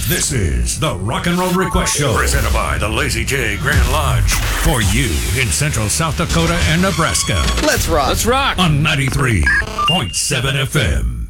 This is the Rock and Roll Request Show, presented by the Lazy J Grand Lodge, for you in Central South Dakota and Nebraska. Let's rock. Let's rock. On 93.7 FM.